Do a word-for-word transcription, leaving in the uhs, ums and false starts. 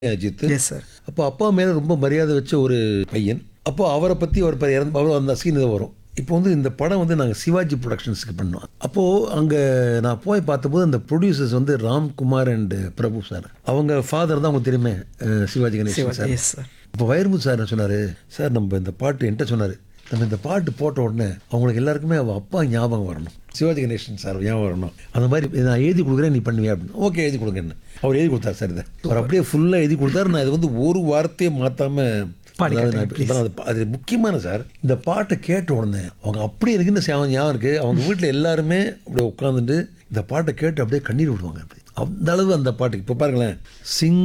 Ajith. Yes sir. அப்போ அப்பா மேலே ரொம்ப மரியாதை வச்ச ஒரு பையன். அப்போ அவரை பற்றி அவர் ப- இறந்து அவர் அந்த சீன் இது வரும். இப்போ வந்து இந்த படம் வந்து நாங்கள் சிவாஜி ப்ரொடக்ஷன்ஸுக்கு பண்ணோம். அப்போது அங்கே நான் போய் பார்த்தபோது அந்த ப்ரொடியூசர்ஸ் வந்து ராம்குமார் அண்ட் பிரபு சார், அவங்க ஃபாதர் தான் உங்களுக்கு தெரியுமே, அஹ், Sivaji Ganesan sir. Yes sir. இப்போ வைரமுத்து சார் என்ன சொன்னார், சார் நம்ம இந்த பாட்டு என்கிட்ட சொன்னார், நம்ம இந்த பாட்டு போட்ட உடனே அவங்களுக்கு எல்லாருக்குமே அவள் அப்பா ஞாபகம் வரணும், சிவாஜி கணேசன் சார் ஞாபகம் வரணும், அந்த மாதிரி நான் எழுதி கொடுக்குறேன் நீ பண்ணுவியா அப்படின்னு. ஓகே எழுதி கொடுங்கன்னு அவர் எழுதி கொடுத்தார் சார். இதை அவர் அப்படியே ஃபுல்லாக எழுதி கொடுத்தாரு. நான் இது வந்து ஒரு வார்த்தையை மாற்றாமல் பாடி அதாவது நான் காட்டுங்க, இப்ப- அது அது முக்கியமான சார். இந்த பாட்டை கேட்ட உடனே அவங்க அப்படியே இருக்குன்னு ஞாபகம் ஞாபகம் இருக்குது. அவங்க வீட்டில் எல்லாருமே அப்படியே உட்காந்துட்டு இந்த பாட்டை கேட்டு அப்படியே கண்ணீர் விடுவாங்க. அப்படி அந்த அளவு அந்த பாட்டுக்கு இப்போ பாருங்களேன், சிங்